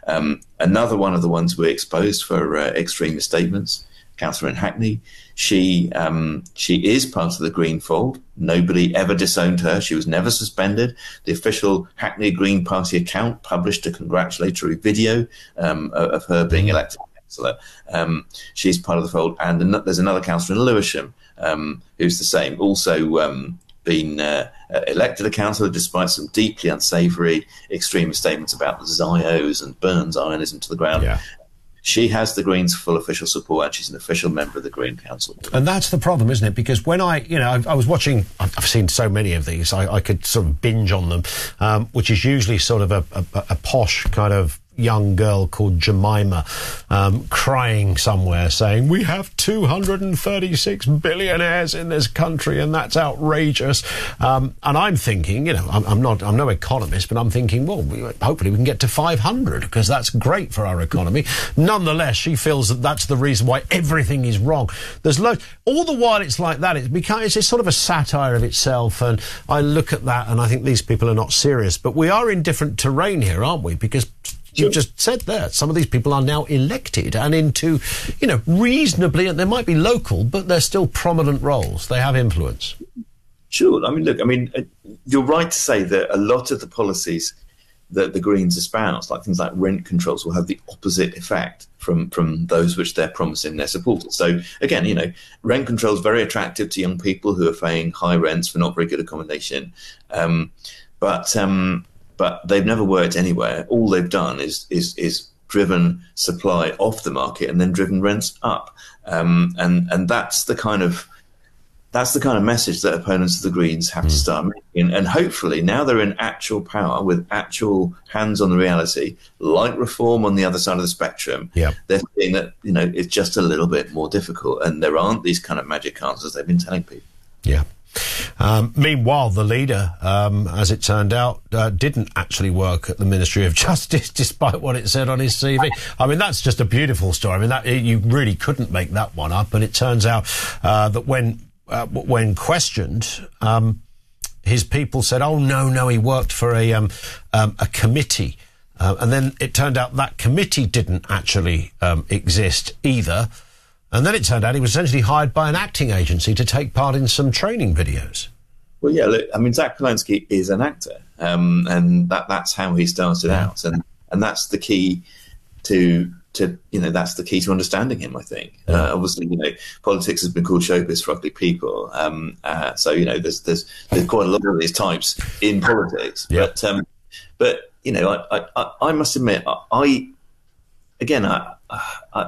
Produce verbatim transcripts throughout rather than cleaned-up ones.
Um, another one of the ones we exposed for uh, extremist statements, Catherine Hackney. She um, she is part of the Green fold. Nobody ever disowned her. She was never suspended. The official Hackney Green Party account published a congratulatory video um, of her being elected councillor. Um, she's part of the fold. And there's another councillor in Lewisham um, who's the same, also um, been uh, elected a councillor despite some deeply unsavoury extremist statements about the Zios and burn Zionism to the ground. Yeah. She has the Greens' full official support, and she's an official member of the Green Council. And that's the problem, isn't it? Because when I, you know, I, I was watching, I've, I've seen so many of these, I, I could sort of binge on them, um, which is usually sort of a, a, a posh kind of young girl called Jemima um, crying somewhere saying, we have two hundred thirty-six billionaires in this country and that's outrageous. Um, and I'm thinking, you know, I'm, I'm not, I'm no economist, but I'm thinking, well, we, hopefully we can get to five hundred because that's great for our economy. Nonetheless, she feels that that's the reason why everything is wrong. There's loads, all the while it's like that, it becomes, it's sort of a satire of itself. And I look at that and I think these people are not serious, but we are in different terrain here, aren't we? Because you just said that some of these people are now elected and into, you know, reasonably, and they might be local, but they're still prominent roles. They have influence. Sure. I mean, look, I mean, you're right to say that a lot of the policies that the Greens espouse, like things like rent controls, will have the opposite effect from, from those which they're promising their supporters. So, again, you know, rent control is very attractive to young people who are paying high rents for not very good accommodation. Um, but... Um, But they've never worked anywhere. All they've done is is is driven supply off the market and then driven rents up. Um, and and that's the kind of that's the kind of message that opponents of the Greens have mm. to start making. And hopefully now they're in actual power with actual hands on the reality, like Reform on the other side of the spectrum. Yeah. They're seeing that, you know, it's just a little bit more difficult, and there aren't these kind of magic answers they've been telling people. Yeah. Um, meanwhile, the leader, um, as it turned out, uh, didn't actually work at the Ministry of Justice, despite what it said on his C V. I mean, that's just a beautiful story. I mean, that, you really couldn't make that one up. And it turns out uh, that when uh, when questioned, um, his people said, "Oh no, no, he worked for a um, um, a committee," uh, and then it turned out that committee didn't actually um, exist either. And then it turned out he was essentially hired by an acting agency to take part in some training videos. Well, yeah, look, I mean, Zach Polanski is an actor, um, and that, that's how he started yeah. out. And, and that's the key to, to, you know, that's the key to understanding him, I think. Yeah. Uh, obviously, you know, politics has been called showbiz for ugly people. Um, uh, so, you know, there's, there's, there's quite a lot of these types in politics. Yeah. But, um, but, you know, I, I, I must admit, I, again, I, I,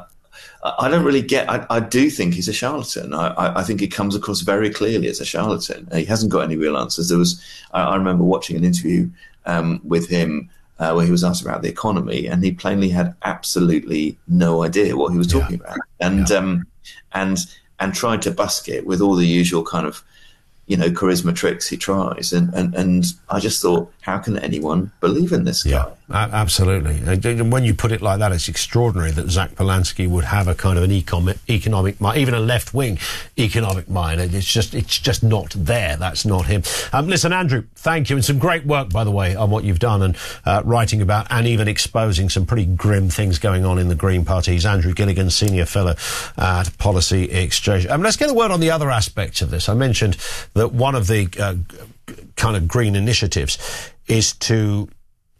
I don't really get, I, I do think he's a charlatan. I, I think he comes across very clearly as a charlatan. He hasn't got any real answers. There was, I, I remember watching an interview um, with him uh, where he was asked about the economy, and he plainly had absolutely no idea what he was talking yeah. about. And, yeah. um, and, and tried to busk it with all the usual kind of, you know, charisma tricks he tries. And, and, and I just thought, how can anyone believe in this guy? Yeah, absolutely. And when you put it like that, it's extraordinary that Zach Polanski would have a kind of an econ economic mind, even a left-wing economic mind. It's just, it's just not there. That's not him. Um, listen, Andrew, thank you. And some great work, by the way, on what you've done and uh, writing about and even exposing some pretty grim things going on in the Green Party. He's Andrew Gilligan, Senior Fellow at Policy Exchange. Um, let's get a word on the other aspects of this. I mentioned that one of the uh, kind of green initiatives is to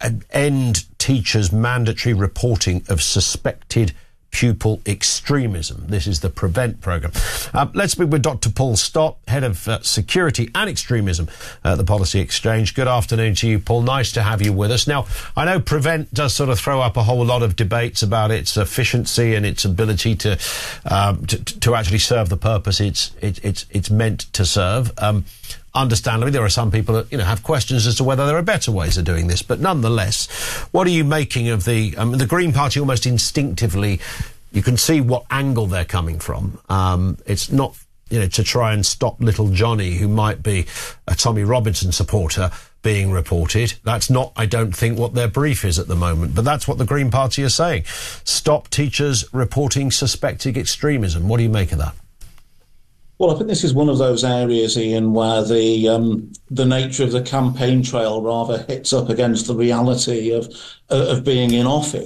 end teachers' mandatory reporting of suspected pupil extremism. This is the PREVENT programme. Um, let's speak with Doctor Paul Stott, Head of uh, Security and Extremism at the Policy Exchange. Good afternoon to you, Paul. Nice to have you with us. Now, I know PREVENT does sort of throw up a whole lot of debates about its efficiency and its ability to um, to, to actually serve the purpose it's it, it's it's meant to serve. Um, Understandably, there are some people that, you know, have questions as to whether there are better ways of doing this. But nonetheless, what are you making of the um, the Green Party? Almost instinctively, you can see what angle they're coming from. Um, it's not, you know, to try and stop little Johnny, who might be a Tommy Robinson supporter, being reported. That's not, I don't think, what their brief is at the moment. But that's what the Green Party are saying. Stop teachers reporting suspected extremism. What do you make of that? Well, I think this is one of those areas, Ian, where the um, the nature of the campaign trail rather hits up against the reality of of being in office.